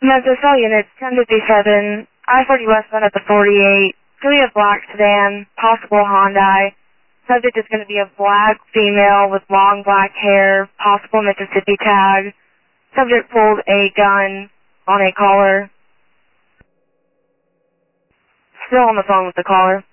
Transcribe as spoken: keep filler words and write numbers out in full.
Memphis, all units, ten fifty-seven, I forty westbound at the forty-eight, going to be a black sedan, possible Hyundai. Subject is going to be a black female with long black hair, possible Mississippi tag. Subject pulled a gun on a caller. Still on the phone with the caller.